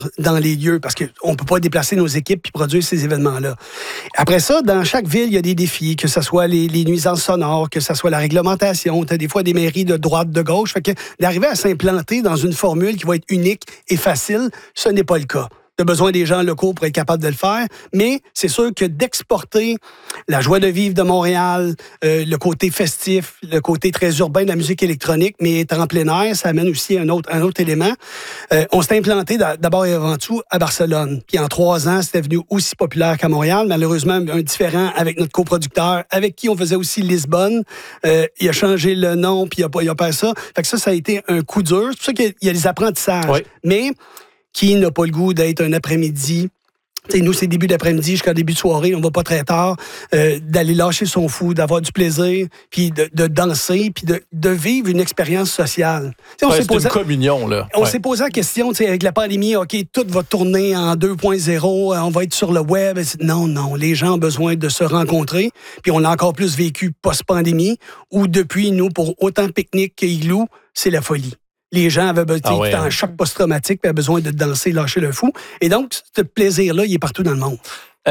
dans les lieux parce qu'on ne peut pas déplacer nos équipes puis produire ces événements-là. Après ça, dans chaque ville, il y a des défis, que ce soit les nuisances sonores, que ce soit la réglementation. Tu as des fois des mairies de droite, de gauche. Fait que d'arriver à s'implanter dans une formule qui va être unique et facile, ce n'est pas le cas. Tu as besoin des gens locaux pour être capable de le faire, mais c'est sûr que d'exporter la joie de vivre de Montréal, le côté festif, le côté très urbain de la musique électronique, mais être en plein air, ça amène aussi un autre élément. On s'est implanté d'abord et avant tout à Barcelone. Puis en 3 ans, c'était devenu aussi populaire qu'à Montréal. Malheureusement, un différent avec notre coproducteur, avec qui on faisait aussi Lisbonne. Il a changé le nom, puis il a pas ça. Fait que ça a été un coup dur. C'est pour ça qu'il y a des apprentissages. Oui. Mais qui n'a pas le goût d'être un après-midi? T'sais, nous, c'est début d'après-midi jusqu'à début de soirée, on va pas très tard, d'aller lâcher son fou, d'avoir du plaisir, puis de danser, puis de vivre une expérience sociale. C'est une communion, là. On s'est posé la question, avec la pandémie, OK, tout va tourner en 2.0, on va être sur le web. Non, les gens ont besoin de se rencontrer, puis on l'a encore plus vécu post-pandémie, où depuis, nous, pour autant Pique-Nique qu'Igloo, c'est la folie. Les gens avaient besoin en choc post-traumatique et avaient besoin de danser, lâcher le fou. Et donc, ce plaisir-là, il est partout dans le monde.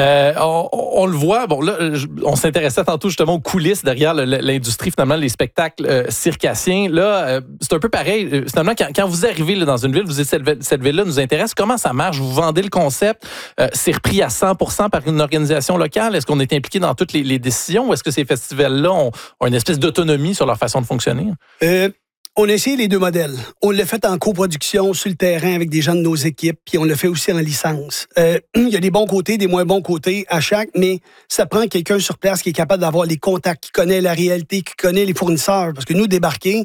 On le voit, bon là, on s'intéressait tantôt justement aux coulisses derrière l'industrie, finalement, les spectacles circassiens. Là, c'est un peu pareil. Finalement, quand vous arrivez là, dans une ville, vous dites cette ville-là nous intéresse. Comment ça marche? Vous vendez le concept? C'est repris à 100% par une organisation locale? Est-ce qu'on est impliqué dans toutes les décisions? Ou est-ce que ces festivals-là ont une espèce d'autonomie sur leur façon de fonctionner? On a essayé les deux modèles. On l'a fait en coproduction sur le terrain avec des gens de nos équipes, puis on l'a fait aussi en licence. Il y a des bons côtés, des moins bons côtés à chaque, mais ça prend quelqu'un sur place qui est capable d'avoir les contacts, qui connaît la réalité, qui connaît les fournisseurs. Parce que nous, débarquer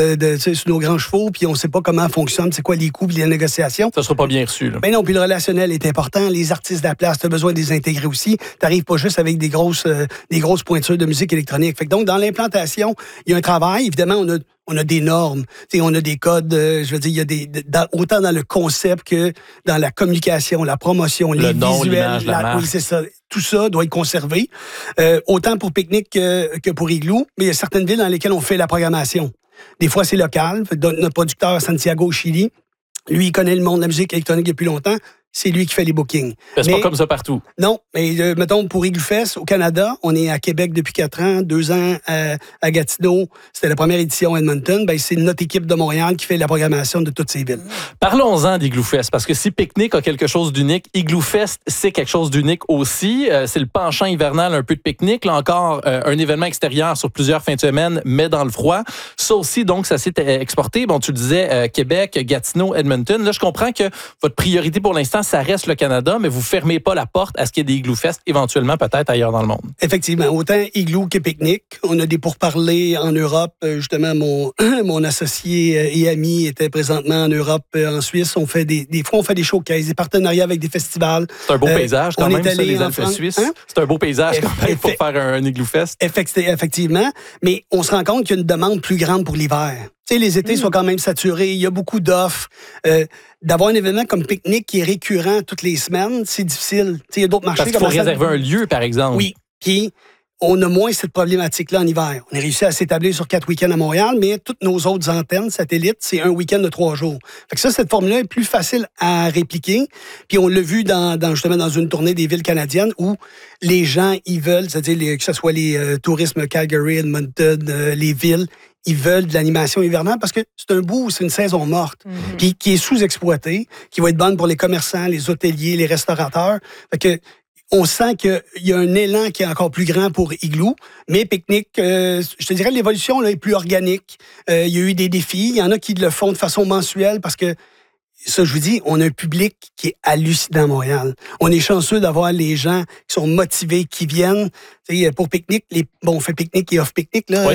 sur nos grands chevaux, puis on sait pas comment fonctionne, c'est quoi les coûts, puis les négociations. Ça sera pas bien reçu, là. Ben non, puis le relationnel est important. Les artistes de la place, tu as besoin de les intégrer aussi. T'arrives pas juste avec des grosses pointures de musique électronique. Fait que donc, dans l'implantation, il y a un travail. Évidemment, on a des normes, on a des codes, je veux dire, il y a autant dans le concept que dans la communication, la promotion, les visuels. Oui, c'est ça. Tout ça doit être conservé, autant pour Pique-Nique que pour Igloo, mais il y a certaines villes dans lesquelles on fait la programmation. Des fois, c'est local. Notre producteur à Santiago, au Chili, lui, il connaît le monde de la musique électronique depuis longtemps. C'est lui qui fait les bookings. C'est pas comme ça partout. Non, mais mettons, pour Igloo Fest, au Canada, on est à Québec depuis 4 ans, 2 ans à Gatineau. C'était la première édition à Edmonton. Ben, c'est notre équipe de Montréal qui fait la programmation de toutes ces villes. Parlons-en d'Igloo Fest, parce que si Pique-Nique a quelque chose d'unique, Igloo Fest, c'est quelque chose d'unique aussi. C'est le penchant hivernal un peu de Pique-Nique. Là encore, un événement extérieur sur plusieurs fins de semaine, mais dans le froid. Ça aussi, donc, ça s'est exporté. Bon, tu le disais, Québec, Gatineau, Edmonton. Là, je comprends que votre priorité pour l'instant, ça reste le Canada, mais vous fermez pas la porte à ce qu'il y ait des Igloo Fest éventuellement peut-être ailleurs dans le monde. Effectivement, autant Igloo que Pique-Nique. On a des pourparlers en Europe. Justement, mon associé et ami était présentement en Europe, en Suisse. On fait des fois, on fait des showcases, des partenariats avec des festivals. C'est un beau paysage quand même, ça, les Alpes suisses. Hein? C'est un beau paysage quand même pour faire un Igloo Fest. Effectivement, mais on se rend compte qu'il y a une demande plus grande pour l'hiver. Tu sais, les étés sont quand même saturés, il y a beaucoup d'offres. D'avoir un événement comme Pique-Nique qui est récurrent toutes les semaines, c'est difficile. Tu sais, il y a d'autres marchés. Parce qu'il faut réserver un lieu, par exemple. Oui, puis on a moins cette problématique-là en hiver. On a réussi à s'établir sur 4 week-ends à Montréal, mais toutes nos autres antennes satellites, c'est un week-end de 3 jours. Fait que ça, cette formule-là est plus facile à répliquer. Puis on l'a vu justement dans une tournée des villes canadiennes où les gens, ils veulent, c'est-à-dire que ce soit les tourismes Calgary, Edmonton, les villes, ils veulent de l'animation hivernale parce que c'est un bout où c'est une saison morte, puis qui est sous-exploitée, qui va être bonne pour les commerçants, les hôteliers, les restaurateurs. Fait que on sent qu'il y a un élan qui est encore plus grand pour Igloo, mais Pique-Nique, je te dirais, l'évolution là, est plus organique. Il y a eu des défis. Il y en a qui le font de façon mensuelle parce que ça, je vous dis, on a un public qui est hallucinant à Montréal. On est chanceux d'avoir les gens qui sont motivés, qui viennent. T'sais, pour Pique-Nique, on fait Pique-Nique et off-Pique-Nique, là,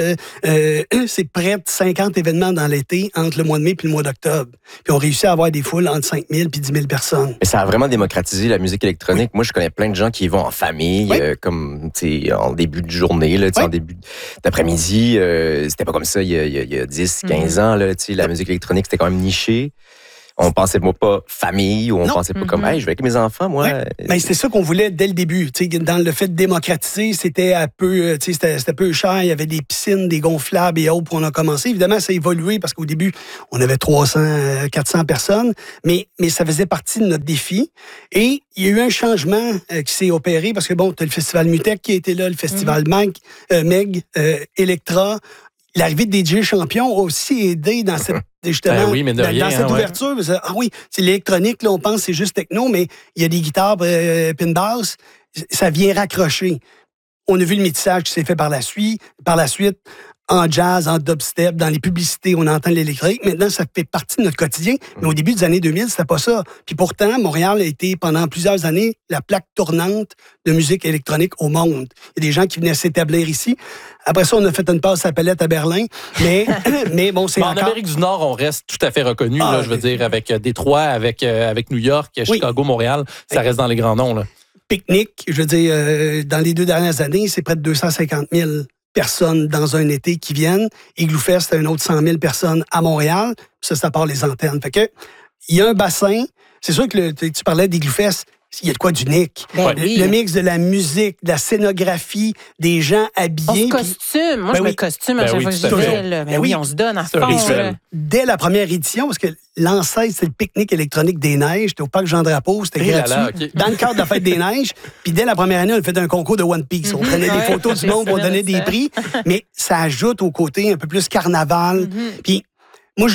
c'est près de 50 événements dans l'été, entre le mois de mai et le mois d'octobre. Puis on réussit à avoir des foules entre 5 000 et 10 000 personnes. Mais ça a vraiment démocratisé la musique électronique. Moi, je connais plein de gens qui y vont en famille, comme en début de journée, là, en début d'après-midi. C'était pas comme ça il y a 10, 15 ans. Là, la musique électronique, c'était quand même niché. On pensait pas famille ou on pensait pas comme, hey, je vais avec mes enfants, moi. Ouais. Mais c'était ça qu'on voulait dès le début. T'sais, dans le fait de démocratiser, c'était un peu, c'était peu cher. Il y avait des piscines, des gonflables et autres. Puis on a commencé. Évidemment, ça a évolué parce qu'au début, on avait 300, 400 personnes. Mais ça faisait partie de notre défi. Et il y a eu un changement qui s'est opéré parce que, bon, tu as le festival Mutec qui était là, le festival Meg, Electra. L'arrivée de DJ Champion a aussi aidé dans cette, justement, oui, mais de rien, dans cette ouverture. Ah oui, c'est l'électronique, là, on pense que c'est juste techno, mais il y a des guitares pin bass, ça vient raccrocher. On a vu le métissage qui s'est fait par la suite, en jazz, en dubstep, dans les publicités, on entend l'électrique. Maintenant, ça fait partie de notre quotidien. Mais au début des années 2000, c'était pas ça. Puis pourtant, Montréal a été, pendant plusieurs années, la plaque tournante de musique électronique au monde. Il y a des gens qui venaient s'établir ici. Après ça, on a fait une passe à palette à Berlin. Mais bon, c'est encore... En Amérique du Nord, on reste tout à fait reconnu, là, je veux dire, avec Détroit, avec New York, Chicago, Montréal. Ça reste dans les grands noms, là. Pique-Nique, je veux dire, dans les 2 dernières années, c'est près de 250 000 personnes dans un été qui viennent. Igloo Fest, c'est un autre 100 000 personnes à Montréal. Ça, c'est à part les antennes. Fait que, il y a un bassin. C'est sûr que tu parlais d'Igloo Fest. Il y a de quoi d'unique. Le mix de la musique, de la scénographie, des gens habillés. On se costume. Moi, je me costume à chaque fois que j'y vais. Mais oui, on se donne à fond. Dès la première édition, parce que l'ancêtre, c'est le pique-nique électronique des neiges. C'était au parc Jean-Drapeau, c'était gratuit. Dans le cadre de la fête des neiges. Puis dès la première année, on a fait un concours de One Piece. On prenait des photos du monde, on donnait des prix. Mais ça ajoute au côté un peu plus carnaval. Puis moi,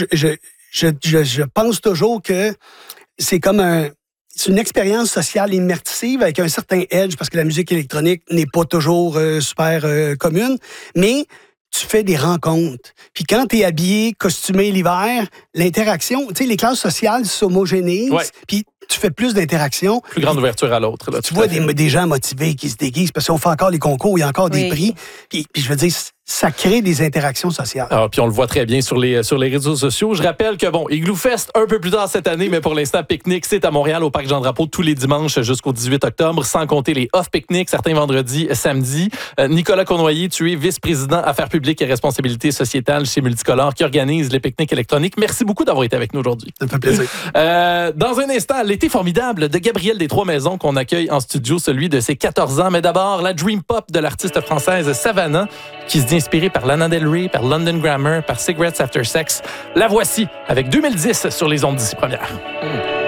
je pense toujours que c'est comme c'est une expérience sociale immersive avec un certain edge parce que la musique électronique n'est pas toujours super commune, mais tu fais des rencontres. Puis quand tu es habillé, costumé l'hiver, l'interaction, tu sais, les classes sociales s'homogénéisent, puis tu fais plus d'interaction. Plus grande ouverture à l'autre. Là, tu vois des gens motivés qui se déguisent parce qu'on fait encore les concours, il y a encore des prix. Puis je veux dire, ça crée des interactions sociales. Puis on le voit très bien sur les réseaux sociaux. Je rappelle que, Igloo Fest, un peu plus tard cette année, mais pour l'instant, Pique-Nique, c'est à Montréal, au Parc Jean-Drapeau, tous les dimanches jusqu'au 18 octobre, sans compter les off-pique-niques, certains vendredis, samedis. Nicolas Cournoyer, tu es vice-président Affaires publiques et responsabilités sociétales chez Multicolore, qui organise les pique-niques électroniques. Merci beaucoup d'avoir été avec nous aujourd'hui. Ça me fait plaisir. Dans un instant, l'été formidable de Gabrielle des Trois-Maisons qu'on accueille en studio, celui de ses 14 ans. Mais d'abord, la Dream Pop de l'artiste française Savannah, qui se dit inspirée par Lana Del Rey, par London Grammar, par Cigarettes After Sex. La voici avec 2010 sur les ondes d'ici première.